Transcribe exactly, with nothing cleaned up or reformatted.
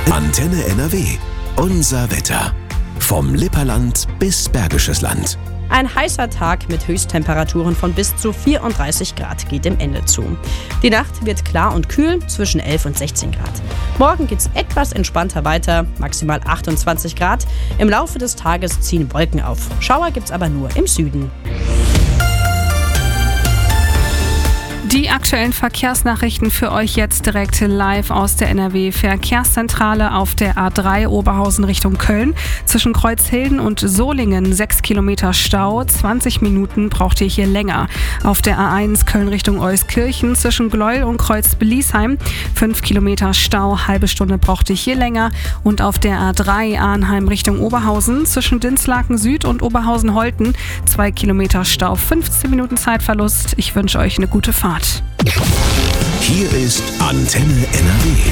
Antenne N R W. Unser Wetter. Vom Lipperland bis Bergisches Land. Ein heißer Tag mit Höchsttemperaturen von bis zu vierunddreißig Grad geht dem Ende zu. Die Nacht wird klar und kühl, zwischen elf und sechzehn Grad. Morgen geht's etwas entspannter weiter, maximal achtundzwanzig Grad. Im Laufe des Tages ziehen Wolken auf. Schauer gibt's aber nur im Süden. Die aktuellen Verkehrsnachrichten für euch jetzt direkt live aus der N R W-Verkehrszentrale auf der A drei Oberhausen Richtung Köln. Zwischen Kreuzhilden und Solingen sechs Kilometer Stau, zwanzig Minuten braucht ihr hier länger. Auf der A eins Köln Richtung Euskirchen zwischen Gleuel und Kreuz-Beliesheim fünf Kilometer Stau, halbe Stunde braucht ihr hier länger. Und auf der A drei Arnheim Richtung Oberhausen zwischen Dinslaken Süd und Oberhausen-Holten zwei Kilometer Stau, fünfzehn Minuten Zeitverlust. Ich wünsche euch eine gute Fahrt. Hier ist Antenne N R W.